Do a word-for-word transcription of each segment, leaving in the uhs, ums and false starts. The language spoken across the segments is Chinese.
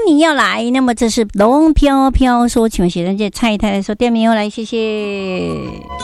你要来，那么这是龙飘飘说，请问写人家蔡太太说店名要来，谢谢。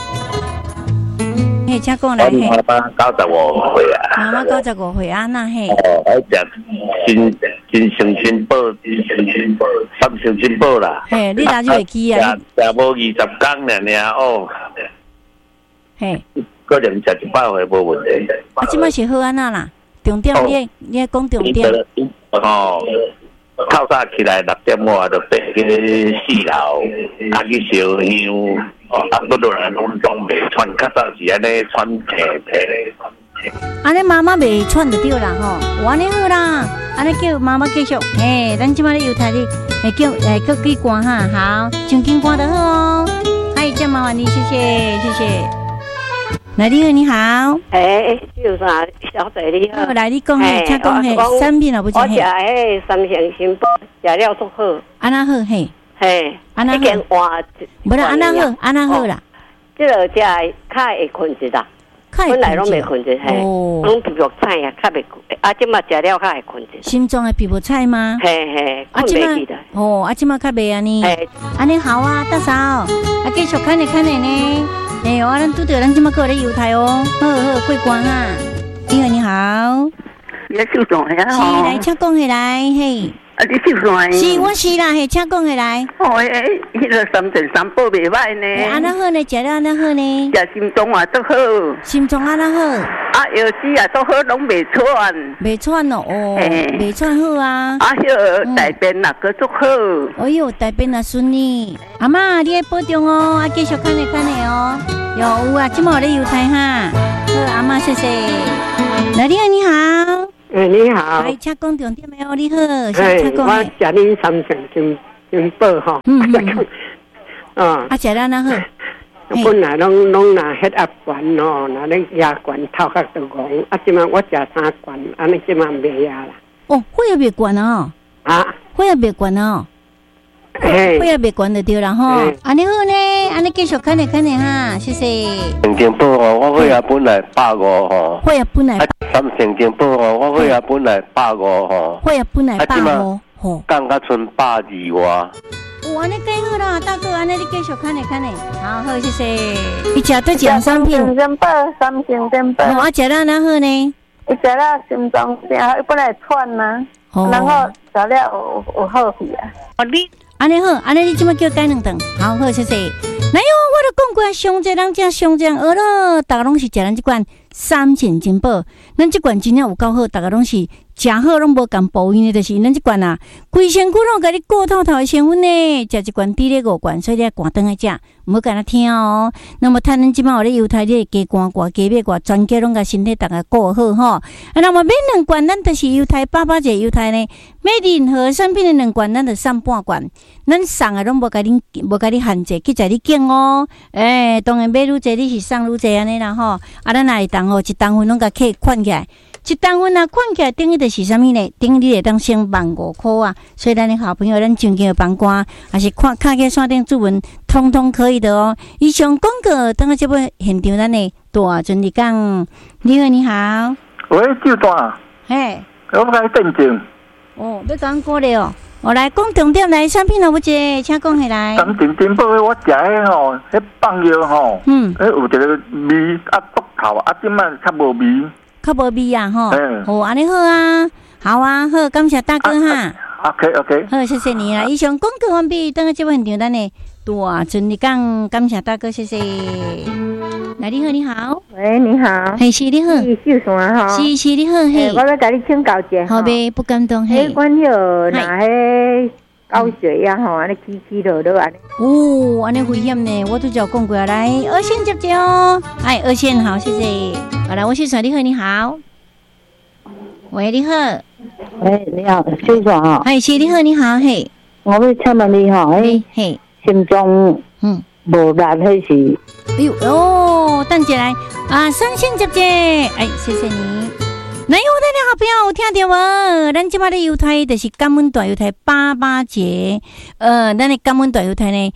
嘿，请讲来。 妈妈九十五岁啊。 妈妈九十五岁啊，那嘿。 哦，我食金金生新宝，金生新宝，三生新宝啦。 嘿，你哪就会记啊？ 食食无二十天尔尔哦。 嘿。 个人食一百回无问题。 啊，即摆是好安那啦？重点你你讲重点。 哦。透早起来六点外就爬去四楼，啊去烧香，哦，啊不落来拢拢袂穿，较早是安尼穿皮皮咧。 安尼妈妈袂穿就对啦吼，有安尼好啦，安尼叫妈妈继续，嘿，咱即摆咧犹太哩，会叫诶各几关哈，好，唱经歌就好哦。嗨，这麻烦你，谢谢谢谢。来，你好，你好。 哎，就是啊，小姐你好。 来，你讲嘿，请讲嘿，产品啊不是嘿。 我食迄三成新宝，食了足好。 安那好嘿。 嘿， 安那好。 一件换。 不啦，安那好，安那好啦。 这个食较会困一啦，本来拢袂困一，嘿，拢皮肤菜啊，较袂困。啊，即马食了较会困一。 心脏的皮肤菜吗？ 嘿嘿，啊，即马哦，啊，即马较袂安尼。嘿，安尼好啊，大嫂，啊，继续看咧看咧呢。哎呦，啊，咱拄着咱即马过来犹太哦，好好过关啊！你好，你好， 你秀总呀？ 是来，请讲下来，嘿。 啊，你秀总呀？ 是，我是啦，嘿，请讲下来。 哦，诶，迄个三成三宝袂歹呢。 安那好呢？食了安那好呢？ 食心脏啊，都好。 心脏安那好？ 啊，药水啊，都好，拢袂喘。 袂喘哦，哦，袂喘好啊。 啊，迄个大便啊，佫足好。 哎呦，大便啊顺利。阿妈，你要保重哦，啊，继续看咧看咧哦。有有啊，今嘛有咧犹太哈。好，阿妈谢谢。来，你好，你好。 诶，你好。 来，请讲重点没有？你好， 请讲。我食恁三成金金宝吼。嗯嗯。啊。啊， 食了那好。 本来拢拢拿血压管哦，拿咧压管头壳都戆，啊，即马我食三管，安尼即马袂压啦。 哦，血压袂管哦。啊？血压袂管哦。血压袂管就对啦吼。安尼好呢，安尼继续看咧看咧哈，谢谢。 成金宝哦，我血压本来百五吼。 血压本来。 三成金宝哦，我血压本来百五吼。 血压本来百五， 吼。降到剩百二外。 哇，安尼更好啦，大哥，安尼你继续看咧看咧，好好谢谢。伊食对奖商品。 三成宝，三成金宝。 我食了哪好呢？ 伊食了心脏病，伊本来喘呐，然后食了有有好去啊。 哦，你。安尼好，安尼你即马叫改两顿，好好谢谢。来哟，我都讲过，上济人食上济学了，大家拢是食咱即款三全金宝，咱即款真正有够好，大家拢是食好，拢无共补因的，就是咱即款啊，规身躯拢甲你过透透的成分呢，食一罐滴咧五罐，所以你赶顿来食，唔好干那听哦。那么趁咱即马有咧犹太，你加罐罐加买罐，全家拢甲身体大家顾好吼。啊，那么买两罐，咱就是犹太八八节犹太呢，买任何产品的两罐，咱就送半罐。咱送啊，拢无甲你无甲你限制，去在你拣哦。诶、欸，当然买愈济，你是送愈济安尼啦吼。啊，咱也会当吼，一当份拢甲客款起来，一当份啊款起来，等于就是啥物呢？等于你会当省万五箍啊。所以咱的好朋友，咱曾经的帮官，还是看卡起线顶注文，通通可以的哦。以上广告，等下这部现场咱的大尊你讲，你好，你好。 喂，就大。 嘿。 我甲你订正。 哦，要讲过了哦。我来讲重点来，产品有无一？请讲下来。 三成金宝我食迄吼，迄放药吼，嗯，迄有一个味啊毒头啊，即摆较无味， 较无味啊吼。嗯，哦，安尼好啊，好啊，好，感谢大哥哈。 OK OK， 好，谢谢你啦。以上广告完毕，等下节目现场咱的大尊你讲，感谢大哥，谢谢。来，你好，你好。 喂，你好。 嘿，是你好。 是秀山哈。 是是你好，嘿。 我要甲你请教者。 好呗，不感动嘿。 迄管迄拿迄高血压吼，安尼起起落落安尼。 哦，安尼危险呢，我都叫讲过来，二线接接哦。哎，二线好，谢谢。好来，我是说你好，你好。喂，你好。 喂，你好，秀山哈。 哎，是你好，你好，嘿。 我要请问你吼，嘿，嘿，心脏嗯无力迄是。 哎呦哦，等起来啊！三线接接，哎，谢谢你。来，我的好朋友有听到无？咱即摆的犹太就是感恩大犹太八八节，呃，咱的感恩大犹太呢，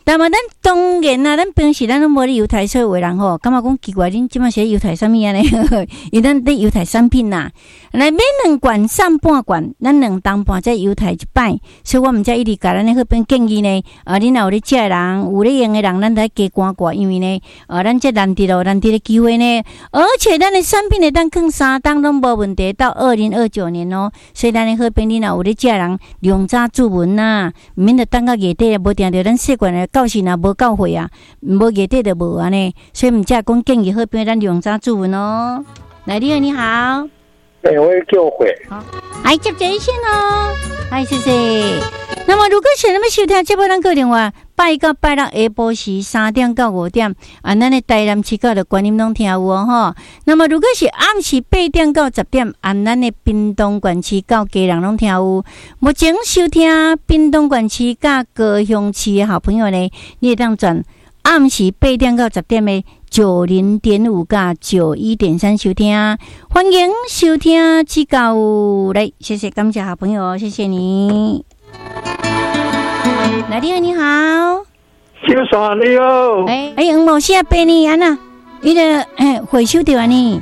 但嘛，咱当然啊，咱平时咱拢无咧犹太所有人吼，感觉讲奇怪，恁即马是犹太啥物安尼？因咱咧犹太产品呐，来买两罐送半罐，咱两当半再犹太一摆，所以我们才一直甲咱咧迄边建议呢，啊，恁若有咧食的人，有咧用的人，咱来加关挂，因为呢，呃，咱这难得咯，难得的机会呢，而且咱的产品呢，当放三档拢无问题，到二零二九年哦，所以咱咧迄边恁若有咧食的人，量早注文呐，免得等到月底无定着咱习惯的。到时若无到货啊，无月底就无安尼，所以毋则讲建议好边咱用早注文哦。来，你好，你好， 哎，我叫会， 好，来接这一线哦，来谢谢。那么如果是咱要收听节目，咱打电话拜到拜六下晡时三点到五点，啊，咱的台南市角的观音拢听有哦吼。那么如果是暗时八点到十点，按咱的屏东县市到家人拢听有。目前收听屏东县市甲高雄市的好朋友呢，你会当转暗时八点到十点的九零点五甲九一点三收听，欢迎收听指教来，谢谢感谢好朋友，谢谢你。来，你好，你好， 小爽你好， 哎哎，黄某是阿伯呢？安娜，你的哎回收掉呢？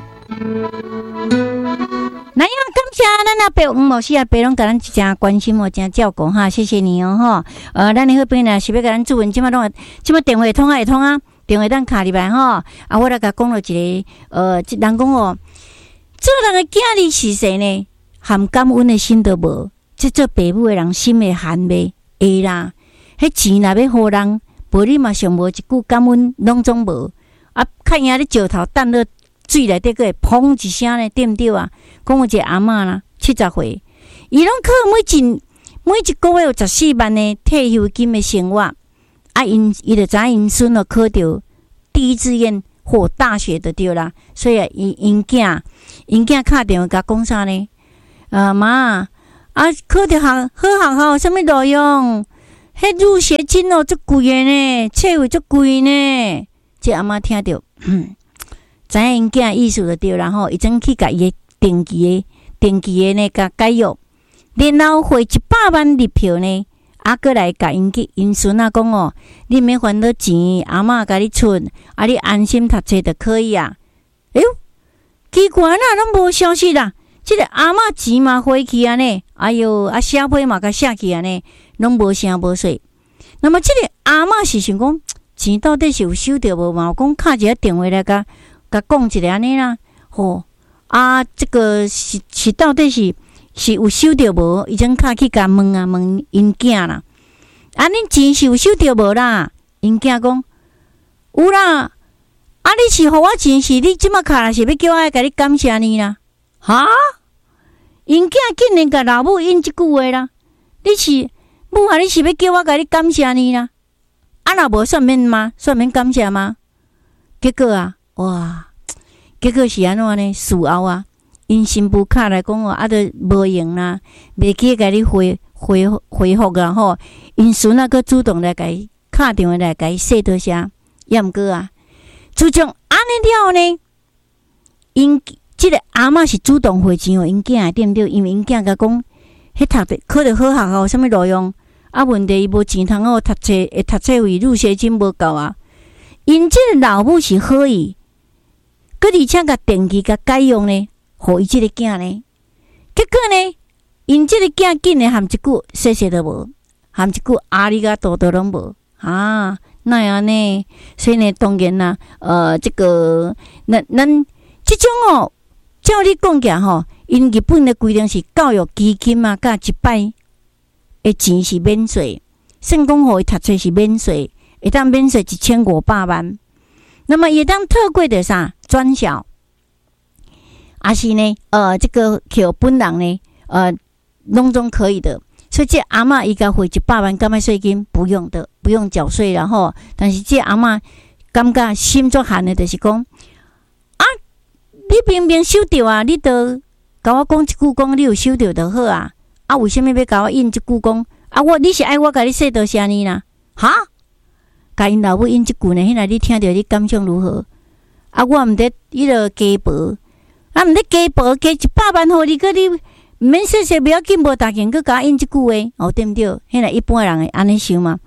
来呀，感谢咱阿伯黄某是阿伯拢甲咱真关心哦，真照顾哈，谢谢你哦哈。呃，咱的迄边呢是要甲咱主文，即马拢即马电话通啊会通啊，电话当卡入来哈。啊，我来甲讲了一个呃，人讲哦，做人的囝儿是谁呢？含感恩的心都无，即做爸母的人心会寒袂会啦。迄钱若要互人，无你嘛上无一句感恩，拢总无。啊，看影咧石头弹落水内底，个会砰一声咧，对毋对啊？讲有一个阿嬷啦，七十岁，伊拢靠每一每一个月有十四万的退休金的生活。啊，因伊就知影因孙哦考着第一志愿或大学就对啦，所以因因囝因囝敲电话甲讲啥呢？啊妈，啊考着学好学校，啥物路用？迄入学金哦，足贵的呢，册费足贵呢。这阿嬷听到，嗯，知影因囝意思就对，然后伊总去甲伊的定期的定期的呢，甲解约，然后汇一百万入票呢，啊，过来甲因去因孙仔讲哦，你免烦恼钱，阿嬷甲你出，啊，你安心读册就可以啊。哎呦，奇怪啦，拢无消息啦。这个阿嬷钱嘛回去啊呢，哎呦，啊写批嘛甲写去啊呢，拢无声无息。那么这个阿嬷是想讲，钱到底是有收到无嘛？我讲敲一个电话来甲甲讲一下安尼啦。吼、哦、啊，这个是是到底是是有收到无？已经敲去甲问啊问因囝啦。啊，恁钱是有收到无啦？因囝讲有啦。啊，你是互我钱是你即马敲啦，是要叫我甲你感谢你啦？哈！因囝竟然甲老母应即句话啦！你是母啊？你是要叫我甲你感谢你啦？啊，若无算免吗？算免感谢吗？结果啊，哇！结果是安怎呢？事后啊，因新妇敲来讲哦，啊，都无用啦，袂记甲你回回回复啦吼。因孙仔佫主动来甲伊敲电话来甲伊说多谢，也毋过啊，自从安尼了后呢，因。即个阿嬷是主动汇钱互因囝，对毋对？因为因囝甲讲，迄读的考着好学校，啥物路用？啊，问题伊无钱通好读册，会读册费入学金无够啊。因即个老母是好意，佮而且甲定期甲解用呢，互伊即个囝呢。结果呢，因即个囝竟然含一句谢谢都无，含一句阿里嘎多多拢无啊，那样呢？所以呢，当然啦，呃，这个咱咱即种哦。照你讲起吼，因日本的规定是教育基金啊，甲一摆的钱是免税，算讲互伊读册是免税，会当免税一千五百万。那么也当透过的啥专小，还是呢？呃，这个给本人呢，呃，拢总可以的。所以这阿嬷伊甲汇一百万，干嘛税金不用的，不用缴税，然后，但是这阿嬷感觉心足寒的，就是讲。你明明收到啊，你都甲我讲一句讲你有收到就好啊。啊，为什么要甲我应一句讲？啊，我你是爱我甲你说多谢你啦？哈？甲因老母应一句呢？现在你听到你感想如何？啊，我毋得迄个加薄，啊毋得加薄加一百万互你，个你毋免说说不要紧，无大件，佮甲我应一句话，哦对毋对？现在一般人会安尼想嘛？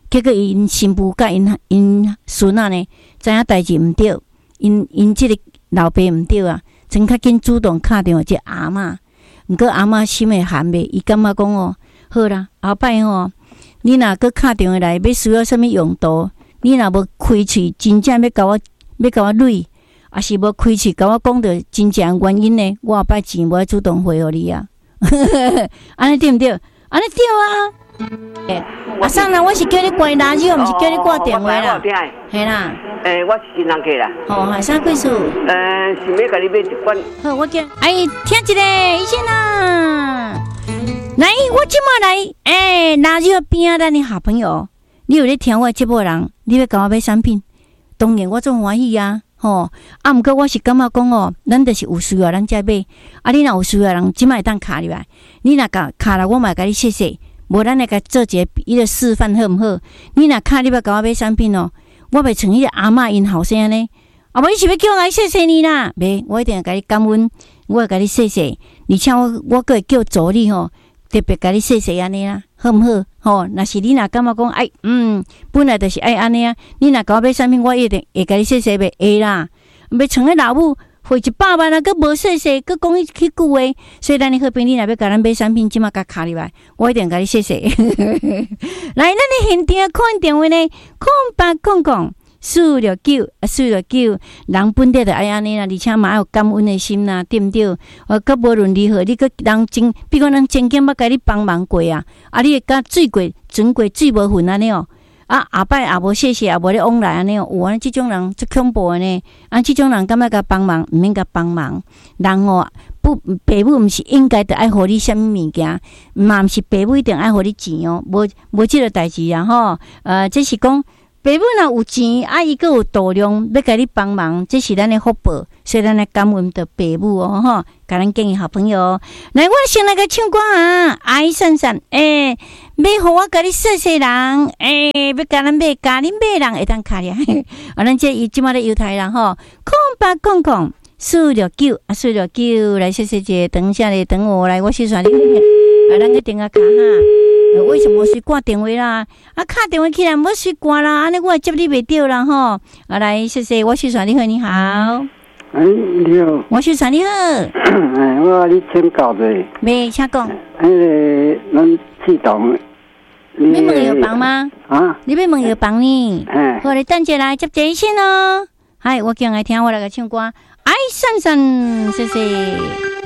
结果因新妇甲因因孙仔呢，知影代志毋对，因因即个老爸毋对啊，真较紧主动敲电话即阿嬷。毋过阿嬷心会寒袂，伊感觉讲哦，好啦，后摆吼，你若搁敲电话来，要需要什么用途？你若无开喙，真正要甲我要甲我累，还是无开喙甲我讲着真正原因呢？我后摆钱无主动汇互你啊，安尼对毋对？安尼对啊。欸，阿桑啦，我是叫你关垃圾，毋是叫你挂电话啦。系啦。 诶，我是新人客啦。 哦，系啥贵数？ 呃，想要甲你买一罐。 好，我叫哎，听一个，医生啊，来，我即马来，诶、欸，垃圾边啊，咱的好朋友，你有咧听我的节目人，你要甲我买产品，当然我总欢喜啊。吼，啊，毋过我是感觉讲哦，咱就是有需要咱才买，啊，你若有需要人，即马会当卡入来，你若甲卡来，我嘛甲你谢谢。无咱来甲做一个伊个示范好毋好？你若卡你要甲我买产品哦，我袂像迄个阿嬷因后生呢。啊，无你是要叫我来谢谢你啦？袂，我一定会甲你感恩，我会甲你谢谢，而且我我佫会叫助理吼，特别甲你谢谢安尼啦，好毋好？吼，若是你若感觉讲，哎，嗯，本来就是爱安尼啊，你若甲我买产品，我一定会甲你谢谢袂会啦，袂像个老母。汇一百万啊，佮无谢谢，佮讲迄句话，所以咱的好朋友，你若要甲咱买产品，即马甲卡入来，我一定甲你谢谢。来，咱的现场看电话呢，空八空空四六九啊，四六九，人本地就爱安尼啦，而且嘛有感恩的心啦，对毋对？呃，佮无论如何，你佮人真，比如讲人真经捌甲你帮忙过啊，啊，你会甲水过、船过、水无份安尼哦。啊，后摆也无谢谢，也无咧往来安尼哦。有安尼即种人最恐怖的呢。啊，即种人感觉甲帮忙，毋免甲帮忙。人哦，不，爸母毋是应该着爱互你什么物件，嘛毋是爸母一定爱互你钱哦。无无即个代志啊吼。呃，这是讲爸母若有钱，啊，伊佫有度量要甲你帮忙，这是咱的福报，所以咱来感恩着爸母哦吼。甲咱建议好朋友，来，我先来个唱歌啊，爱闪闪，诶、欸，要互我甲你谢谢人，诶、欸，要甲咱买，甲恁买人会当卡咧，啊，咱这伊即马咧犹太人吼，空八空空四六九啊，四六九来谢谢姐，等一下咧，等我来，我先算你，啊，咱个电话卡哈，为什么随挂电话啦？啊，卡电话起来无随挂啦，安尼我接你袂到啦吼，啊，来谢谢，我先算你好，你好。 哎，你好， 我是传你好。 哎，我你请教者。 没，请讲。 那个，咱系统。 你要问药房吗？ 啊？ 你要问药房呢？ 哎。 好，你等下来接一先哦。嗨，我叫来听我那个唱歌，爱闪闪，谢谢。